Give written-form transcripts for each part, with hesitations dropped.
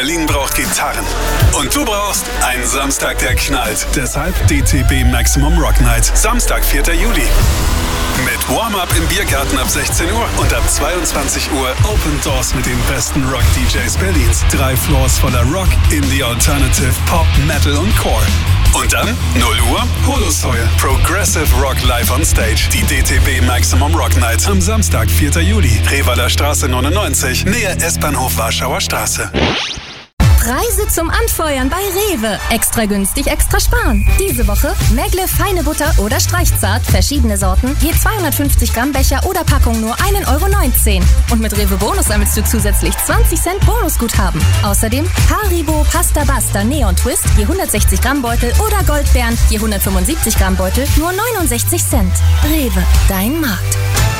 Berlin braucht Gitarren. Und du brauchst einen Samstag, der knallt. Deshalb DTB Maximum Rock Night. Samstag, 4. Juli. Mit Warm-Up im Biergarten ab 16 Uhr und ab 22 Uhr Open Doors mit den besten Rock-DJs Berlins. 3 Floors voller Rock, Indie, Alternative, Pop, Metal und Core. Und dann 0 Uhr Holosoil. Progressive Rock live on Stage. Die DTB Maximum Rock Night am Samstag, 4. Juli. Revaler Straße 99, Nähe S-Bahnhof Warschauer Straße. Preise zum Anfeuern bei Rewe. Extra günstig, extra sparen. Diese Woche Megle feine Butter oder Streichzart, verschiedene Sorten, je 250 Gramm Becher oder Packung nur 1,19 €. Und mit Rewe Bonus sammelst du zusätzlich 20 Cent Bonusguthaben. Außerdem Haribo Pasta Basta Neon Twist, je 160 Gramm Beutel oder Goldbeeren, je 175 Gramm Beutel, nur 69 Cent. Rewe, dein Markt.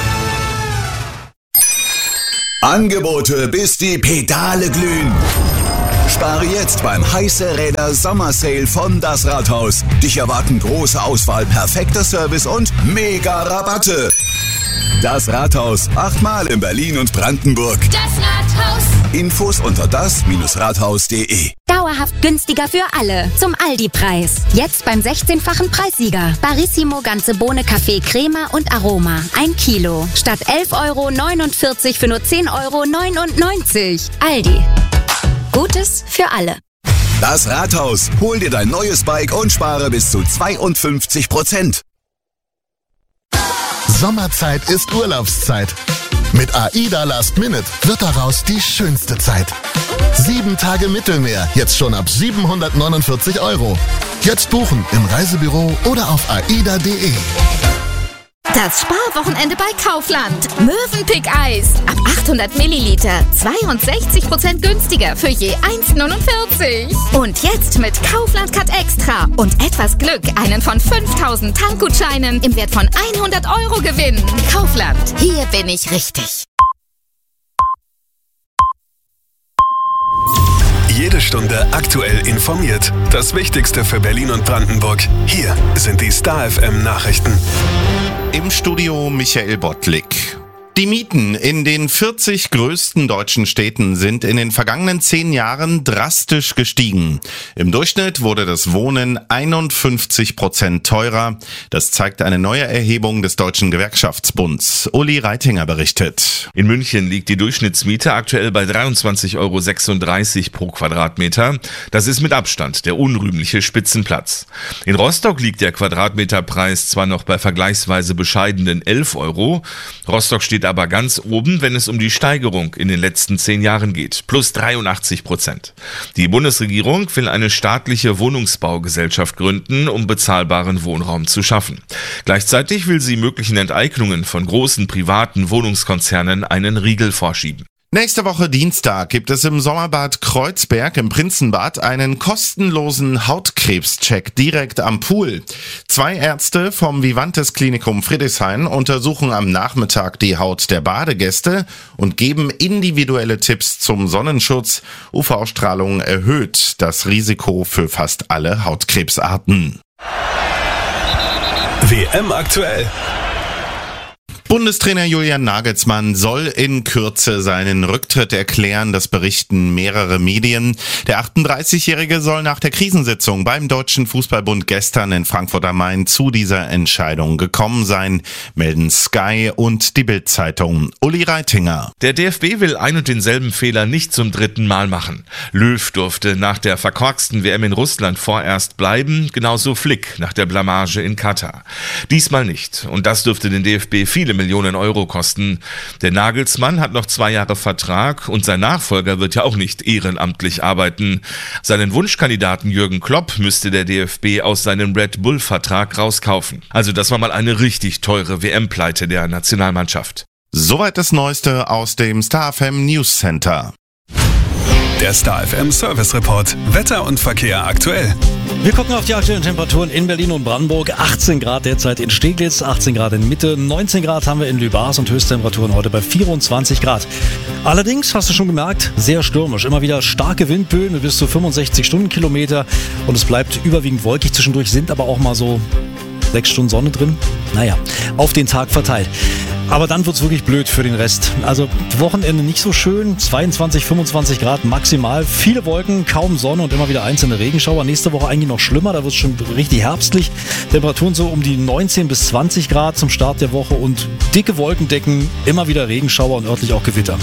Angebote, bis die Pedale glühen. Spare jetzt beim Heiße Räder Sommersale von Das Rathaus. Dich erwarten große Auswahl, perfekter Service und mega Rabatte. Das Rathaus, 8-mal in Berlin und Brandenburg. Das Rathaus. Infos unter das-rathaus.de. Dauerhaft günstiger für alle. Zum Aldi-Preis. Jetzt beim 16-fachen Preissieger. Barissimo ganze Bohne Kaffee Crema und Aroma. 1 Kilo. Statt 11,49 € für nur 10,99 €. Aldi. Gutes für alle. Das Rathaus. Hol dir dein neues Bike und spare bis zu 52%. Sommerzeit ist Urlaubszeit. Mit AIDA Last Minute wird daraus die schönste Zeit. 7 Tage Mittelmeer, jetzt schon ab 749 €. Jetzt buchen im Reisebüro oder auf aida.de. Das Sparwochenende bei Kaufland. Mövenpick-Eis. Ab 800 Milliliter. 62% günstiger für je 1,49 €. Und jetzt mit Kaufland Cut Extra. Und etwas Glück einen von 5000 Tankgutscheinen im Wert von 100 € gewinnen. Kaufland. Hier bin ich richtig. Jede Stunde aktuell informiert. Das Wichtigste für Berlin und Brandenburg. Hier sind die Star FM Nachrichten. Im Studio Michael Bottlik. Die Mieten in den 40 größten deutschen Städten sind in den vergangenen 10 Jahren drastisch gestiegen. Im Durchschnitt wurde das Wohnen 51% teurer. Das zeigt eine neue Erhebung des Deutschen Gewerkschaftsbunds. Uli Reitinger berichtet. In München liegt die Durchschnittsmiete aktuell bei 23,36 € pro Quadratmeter. Das ist mit Abstand der unrühmliche Spitzenplatz. In Rostock liegt der Quadratmeterpreis zwar noch bei vergleichsweise bescheidenen 11 €. Rostock steht aber ganz oben, wenn es um die Steigerung in den letzten 10 Jahren geht. Plus 83%. Die Bundesregierung will eine staatliche Wohnungsbaugesellschaft gründen, um bezahlbaren Wohnraum zu schaffen. Gleichzeitig will sie möglichen Enteignungen von großen privaten Wohnungskonzernen einen Riegel vorschieben. Nächste Woche Dienstag gibt es im Sommerbad Kreuzberg im Prinzenbad einen kostenlosen Hautkrebscheck direkt am Pool. 2 Ärzte vom Vivantes Klinikum Friedrichshain untersuchen am Nachmittag die Haut der Badegäste und geben individuelle Tipps zum Sonnenschutz. UV-Strahlung erhöht das Risiko für fast alle Hautkrebsarten. WM aktuell. Bundestrainer Julian Nagelsmann soll in Kürze seinen Rücktritt erklären, das berichten mehrere Medien. Der 38-Jährige soll nach der Krisensitzung beim Deutschen Fußballbund gestern in Frankfurt am Main zu dieser Entscheidung gekommen sein, melden Sky und die Bild-Zeitung. Uli Reitinger. Der DFB will ein und denselben Fehler nicht zum 3. Mal machen. Löw durfte nach der verkorksten WM in Russland vorerst bleiben, genauso Flick nach der Blamage in Katar. Diesmal nicht. Und das dürfte den DFB viele Millionen Euro kosten. Der Nagelsmann hat noch 2 Jahre Vertrag und sein Nachfolger wird ja auch nicht ehrenamtlich arbeiten. Seinen Wunschkandidaten Jürgen Klopp müsste der DFB aus seinem Red Bull-Vertrag rauskaufen. Also das war mal eine richtig teure WM-Pleite der Nationalmannschaft. Soweit das Neueste aus dem Star FM News Center. Der Star FM Service Report. Wetter und Verkehr aktuell. Wir gucken auf die aktuellen Temperaturen in Berlin und Brandenburg. 18 Grad derzeit in Steglitz, 18 Grad in Mitte, 19 Grad haben wir in Lübars und Höchsttemperaturen heute bei 24 Grad. Allerdings, hast du schon gemerkt, sehr stürmisch. Immer wieder starke Windböen mit bis zu 65 Stundenkilometer und es bleibt überwiegend wolkig. Zwischendurch sind aber auch mal so 6 Stunden Sonne drin. Naja, auf den Tag verteilt. Aber dann wird's wirklich blöd für den Rest. Also Wochenende nicht so schön, 22, 25 Grad maximal, viele Wolken, kaum Sonne und immer wieder einzelne Regenschauer. Nächste Woche eigentlich noch schlimmer, da wird's schon richtig herbstlich. Temperaturen so um die 19 bis 20 Grad zum Start der Woche und dicke Wolkendecken, immer wieder Regenschauer und örtlich auch Gewitter.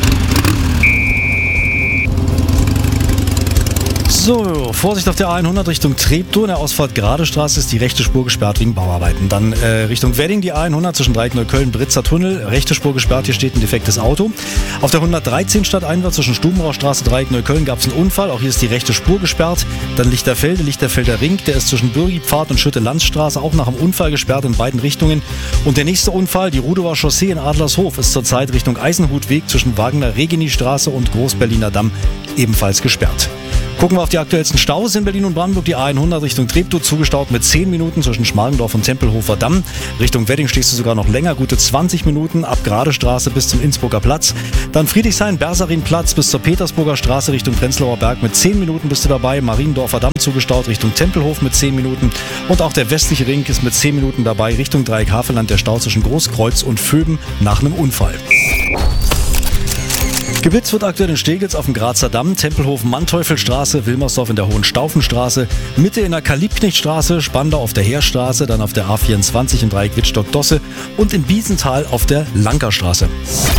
So, Vorsicht auf der A100 Richtung Treptow. In der Ausfahrt Gradestraße ist die rechte Spur gesperrt wegen Bauarbeiten. Dann Richtung Wedding die A100 zwischen Dreieckneukölln, Britzer Tunnel. Rechte Spur gesperrt, hier steht ein defektes Auto. Auf der 113 stadteinwärts zwischen Stubenraustraße, Dreieckneukölln gab es einen Unfall. Auch hier ist die rechte Spur gesperrt. Dann Lichterfelder Ring, der ist zwischen Bürgipfad und Schütte-Landstraße auch nach einem Unfall gesperrt in beiden Richtungen. Und der nächste Unfall, die Rudower Chaussee in Adlershof, ist zurzeit Richtung Eisenhutweg zwischen Wagner-Regini-Straße und Großberliner Damm ebenfalls gesperrt. Gucken wir auf die aktuellsten Staus in Berlin und Brandenburg. Die A100 Richtung Treptow zugestaut mit 10 Minuten zwischen Schmargendorf und Tempelhofer Damm. Richtung Wedding stehst du sogar noch länger, gute 20 Minuten ab Gradestraße bis zum Innsbrucker Platz. Dann Friedrichshain-Bersarin-Platz bis zur Petersburger Straße Richtung Prenzlauer Berg mit 10 Minuten bist du dabei. Mariendorfer Damm zugestaut Richtung Tempelhof mit 10 Minuten. Und auch der westliche Ring ist mit 10 Minuten dabei. Richtung Dreieck-Havelland der Stau zwischen Großkreuz und Vöben nach einem Unfall. Geblitzt wird aktuell in Steglitz auf dem Grazer Damm, Tempelhof, Manteuffelstraße, Wilmersdorf in der Hohenstaufenstraße, Mitte in der Karl-Liebknecht-Straße, Spandau auf der Heerstraße, dann auf der A24 im Dreieck Wittstock-Dosse und in Biesenthal auf der Lankerstraße.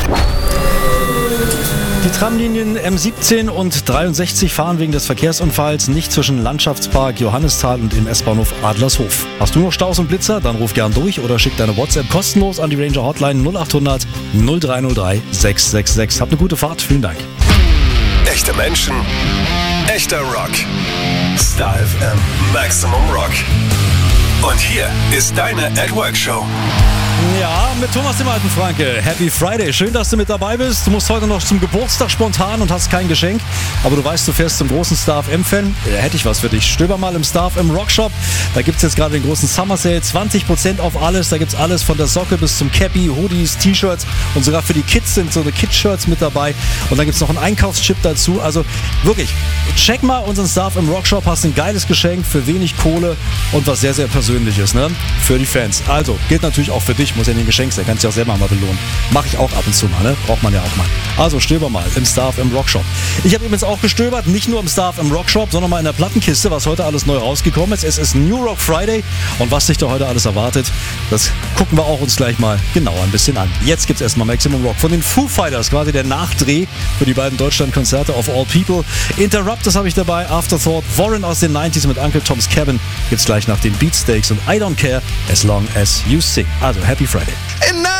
Die Tramlinien M17 und 63 fahren wegen des Verkehrsunfalls nicht zwischen Landschaftspark Johannisthal und dem S-Bahnhof Adlershof. Hast du noch Staus und Blitzer? Dann ruf gern durch oder schick deine WhatsApp kostenlos an die Ranger Hotline 0800 0303 666. Habt eine gute Fahrt, vielen Dank. Echte Menschen, echter Rock. Star FM Maximum Rock. Und hier ist deine At Work Show. Ja, mit Thomas dem alten Franke. Happy Friday. Schön, dass du mit dabei bist. Du musst heute noch zum Geburtstag spontan und hast kein Geschenk. Aber du weißt, du fährst zum großen Star FM-Fan. Da hätte ich was für dich. Stöber mal im Star FM Rockshop. Da gibt es jetzt gerade den großen Summer Sale. 20% auf alles. Da gibt es alles von der Socke bis zum Cappy, Hoodies, T-Shirts. Und sogar für die Kids sind so eine Kid-Shirts mit dabei. Und dann gibt es noch einen Einkaufschip dazu. Also wirklich, check mal unseren Star FM Rockshop. Hast ein geiles Geschenk für wenig Kohle und was sehr, sehr Persönliches, ne? Für die Fans. Also, gilt natürlich auch für dich. Muss ja nicht ein Geschenk sein, kannst du auch selber mal belohnen. Mache ich auch ab und zu mal, ne? Braucht man ja auch mal. Also stöber mal im Star FM Rockshop. Ich habe übrigens auch gestöbert, nicht nur im Star FM Rockshop, sondern mal in der Plattenkiste, was heute alles neu rausgekommen ist. Es ist New Rock Friday und was dich da heute alles erwartet, das gucken wir auch uns gleich mal genauer ein bisschen an. Jetzt gibt's erstmal Maximum Rock von den Foo Fighters, quasi der Nachdreh für die beiden Deutschland-Konzerte of All People. Interrupt, das habe ich dabei, Afterthought, Warren aus den 90s mit Uncle Tom's Cabin gibt's gleich nach den Beatsteaks und I Don't Care as long as you sing. Also Happy Friday.